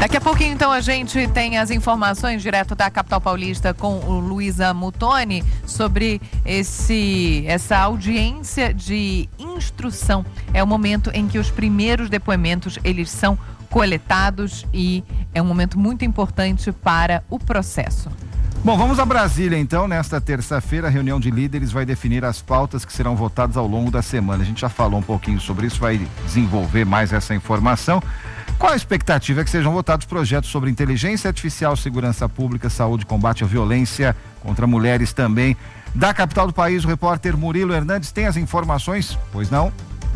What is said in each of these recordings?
Daqui a pouquinho, então, a gente tem as informações direto da capital paulista com o Luísa Muttoni sobre essa audiência de instrução. É o momento em que os primeiros depoimentos, eles são coletados e é um momento muito importante para o processo. Bom, vamos a Brasília então. Nesta terça-feira, a reunião de líderes vai definir as pautas que serão votadas ao longo da semana. A gente já falou um pouquinho sobre isso, vai desenvolver mais essa informação. Qual a expectativa? É que sejam votados projetos sobre inteligência artificial, segurança pública, saúde, combate à violência contra mulheres também. Da capital do país, o repórter Murilo Hernandes tem as informações, pois não?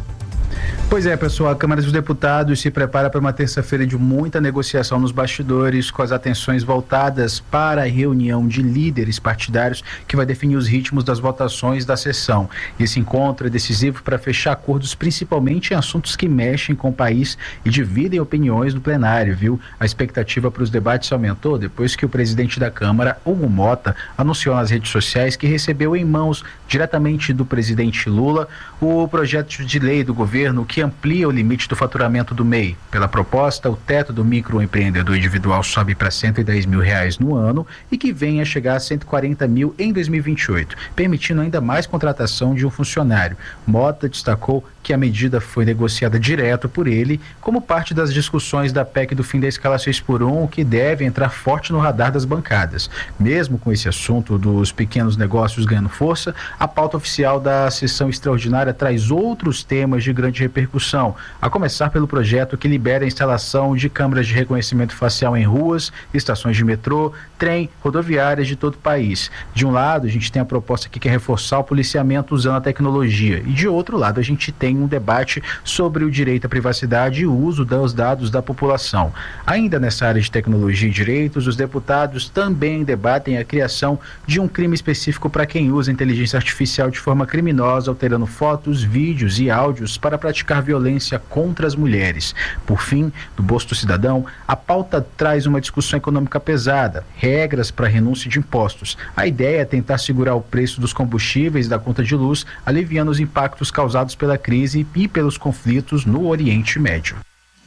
Pois é, pessoal, a Câmara dos Deputados se prepara para uma terça-feira de muita negociação nos bastidores, com as atenções voltadas para a reunião de líderes partidários que vai definir os ritmos das votações da sessão. Esse encontro é decisivo para fechar acordos, principalmente em assuntos que mexem com o país e dividem opiniões no plenário, viu? A expectativa para os debates aumentou depois que o presidente da Câmara, Hugo Mota, anunciou nas redes sociais que recebeu em mãos, diretamente do presidente Lula, o projeto de lei do governo que amplia o limite do faturamento do MEI. Pela proposta, o teto do microempreendedor individual sobe para R$110 mil no ano e que vem a chegar a 140 mil em 2028, permitindo ainda mais contratação de um funcionário. Mota destacou que a medida foi negociada direto por ele como parte das discussões da PEC do fim da escala 6x1, que deve entrar forte no radar das bancadas. Mesmo com esse assunto dos pequenos negócios ganhando força, a pauta oficial da sessão extraordinária traz outros temas de grande repercussão, a começar pelo projeto que libera a instalação de câmeras de reconhecimento facial em ruas, estações de metrô, trem, rodoviárias de todo o país. De um lado, a gente tem a proposta que quer reforçar o policiamento usando a tecnologia, e de outro lado, a gente tem um debate sobre o direito à privacidade e o uso dos dados da população. Ainda nessa área de tecnologia e direitos, os deputados também debatem a criação de um crime específico para quem usa inteligência artificial de forma criminosa, alterando fotos, vídeos e áudios para praticar violência contra as mulheres. Por fim, do bolso do cidadão, a pauta traz uma discussão econômica pesada, regras para renúncia de impostos. A ideia é tentar segurar o preço dos combustíveis e da conta de luz, aliviando os impactos causados pela crise e pelos conflitos no Oriente Médio.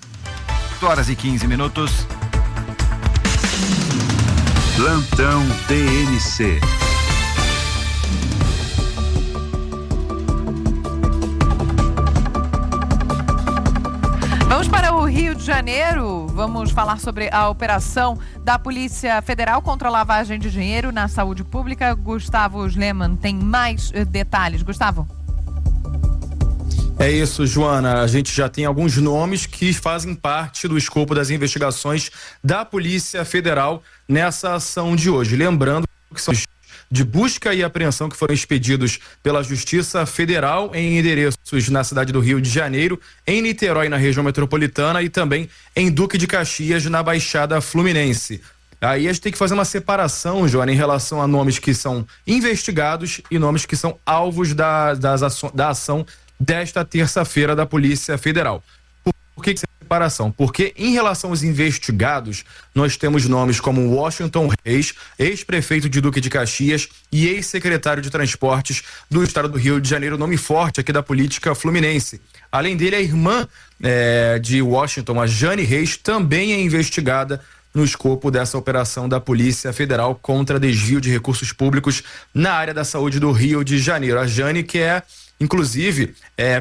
8h15. Plantão TNC. Vamos para o Rio de Janeiro, vamos falar sobre a operação da Polícia Federal contra a lavagem de dinheiro na saúde pública. Gustavo Sleman tem mais detalhes. Gustavo. É isso, Joana. A gente já tem alguns nomes que fazem parte do escopo das investigações da Polícia Federal nessa ação de hoje. Lembrando que são de busca e apreensão que foram expedidos pela Justiça Federal em endereços na cidade do Rio de Janeiro, em Niterói, na região metropolitana, e também em Duque de Caxias, na Baixada Fluminense. Aí a gente tem que fazer uma separação, Joana, em relação a nomes que são investigados e nomes que são alvos da ação desta terça-feira da Polícia Federal. Por que separação? Porque em relação aos investigados, nós temos nomes como Washington Reis, ex-prefeito de Duque de Caxias e ex-secretário de Transportes do estado do Rio de Janeiro, nome forte aqui da política fluminense. Além dele, a irmã de Washington, a Jane Reis, também é investigada no escopo dessa operação da Polícia Federal contra desvio de recursos públicos na área da saúde do Rio de Janeiro. A Jane, que é inclusive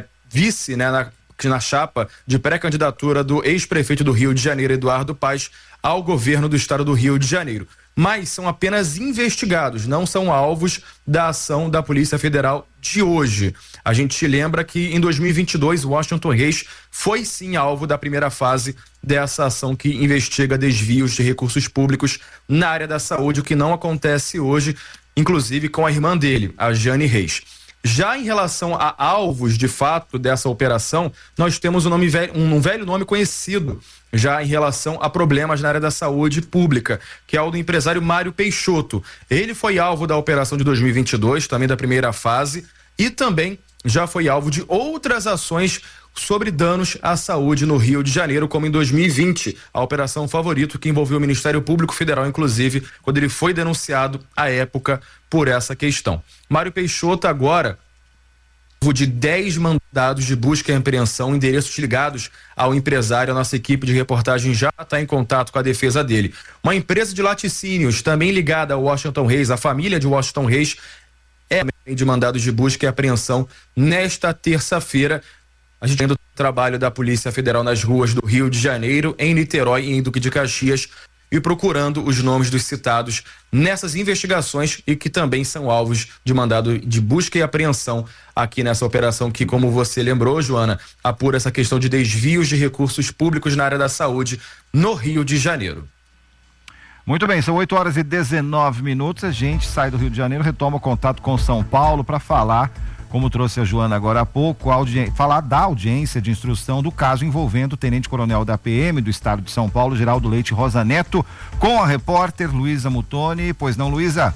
vice, na chapa de pré-candidatura do ex-prefeito do Rio de Janeiro, Eduardo Paes, ao governo do estado do Rio de Janeiro. Mas são apenas investigados, não são alvos da ação da Polícia Federal de hoje. A gente lembra que em 2022, Washington Reis foi sim alvo da primeira fase dessa ação que investiga desvios de recursos públicos na área da saúde, o que não acontece hoje, inclusive com a irmã dele, a Jane Reis. Já em relação a alvos, de fato, dessa operação, nós temos um velho nome conhecido, já em relação a problemas na área da saúde pública, que é o do empresário Mário Peixoto. Ele foi alvo da operação de 2022, também da primeira fase, e também já foi alvo de outras ações sobre danos à saúde no Rio de Janeiro, como em 2020, a Operação Favorito, que envolveu o Ministério Público Federal, inclusive, quando ele foi denunciado à época por essa questão. Mário Peixoto agora de 10 mandados de busca e apreensão, endereços ligados ao empresário. A nossa equipe de reportagem já está em contato com a defesa dele. Uma empresa de laticínios, também ligada ao Washington Reis, a família de Washington Reis, é de mandados de busca e apreensão nesta terça-feira. A gente tem o trabalho da Polícia Federal nas ruas do Rio de Janeiro, em Niterói e em Duque de Caxias, e procurando os nomes dos citados nessas investigações e que também são alvos de mandado de busca e apreensão aqui nessa operação que, como você lembrou, Joana, apura essa questão de desvios de recursos públicos na área da saúde no Rio de Janeiro. Muito bem, são 8h19. A gente sai do Rio de Janeiro, retoma o contato com São Paulo para falar, como trouxe a Joana agora há pouco, falar da audiência de instrução do caso envolvendo o tenente-coronel da PM do estado de São Paulo, Geraldo Leite Rosa Neto, com a repórter Luísa Mutoni. Pois não, Luísa?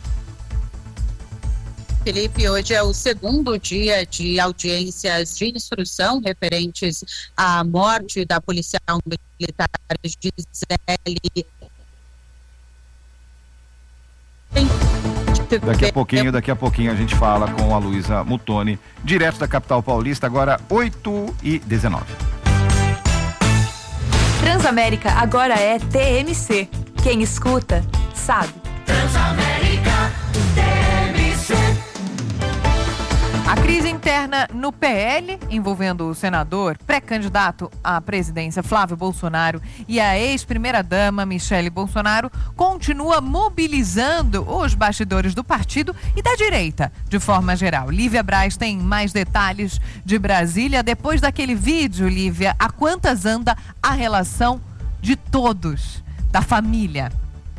Felipe, hoje é o segundo dia de audiências de instrução referentes à morte da policial militar Gisele. Daqui a pouquinho a gente fala com a Luísa Mutoni, direto da capital paulista, agora 8h19. Transamérica agora é TMC. Quem escuta, sabe. Transamérica TMC. A crise interna no PL, envolvendo o senador, pré-candidato à presidência Flávio Bolsonaro e a ex-primeira-dama Michele Bolsonaro, continua mobilizando os bastidores do partido e da direita, de forma geral. Lívia Braz tem mais detalhes de Brasília. Depois daquele vídeo, Lívia, a quantas anda a relação de todos, da família?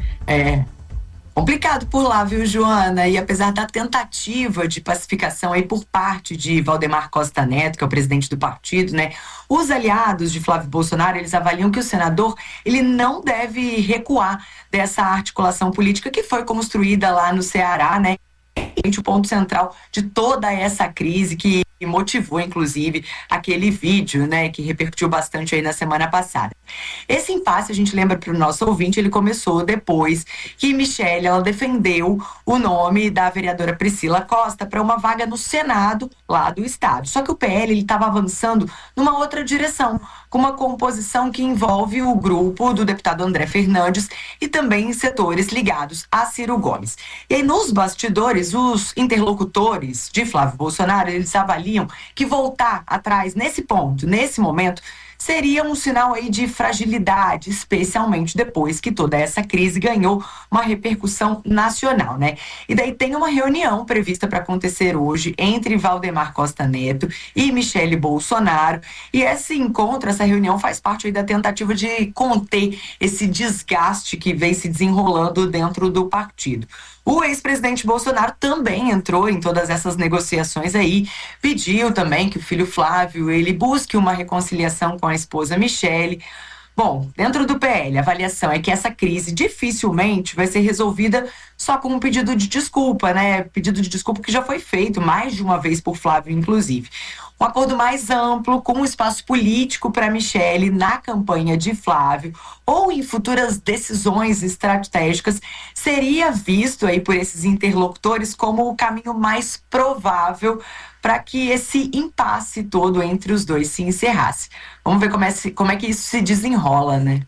Complicado por lá, viu, Joana? E apesar da tentativa de pacificação aí por parte de Valdemar Costa Neto, que é o presidente do partido, né? Os aliados de Flávio Bolsonaro, eles avaliam que o senador, ele não deve recuar dessa articulação política que foi construída lá no Ceará, né? O ponto central de toda essa crise que motivou, inclusive, aquele vídeo, né, que repercutiu bastante aí na semana passada. Esse impasse, a gente lembra para o nosso ouvinte, ele começou depois que Michele, ela defendeu o nome da vereadora Priscila Costa para uma vaga no Senado lá do estado. Só que o PL, ele estava avançando numa outra direção, com uma composição que envolve o grupo do deputado André Fernandes e também setores ligados a Ciro Gomes. E aí, nos bastidores, os interlocutores de Flávio Bolsonaro, eles avaliam que voltar atrás nesse ponto, nesse momento, seria um sinal aí de fragilidade, especialmente depois que toda essa crise ganhou uma repercussão nacional, né? E daí tem uma reunião prevista para acontecer hoje entre Valdemar Costa Neto e Michele Bolsonaro, e esse encontro, essa reunião faz parte aí da tentativa de conter esse desgaste que vem se desenrolando dentro do partido. O ex-presidente Bolsonaro também entrou em todas essas negociações aí, pediu também que o filho Flávio, ele busque uma reconciliação com a esposa Michele. Bom, dentro do PL, a avaliação é que essa crise dificilmente vai ser resolvida só com um pedido de desculpa, né? Pedido de desculpa que já foi feito mais de uma vez por Flávio, inclusive. Um acordo mais amplo, com um espaço político para Michele na campanha de Flávio ou em futuras decisões estratégicas, seria visto aí por esses interlocutores como o caminho mais provável para que esse impasse todo entre os dois se encerrasse. Vamos ver como é que isso se desenrola, né?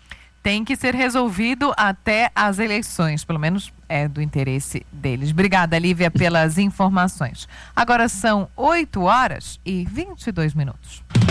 Tem que ser resolvido até as eleições, pelo menos é do interesse deles. Obrigada, Lívia, pelas informações. Agora são 8h22.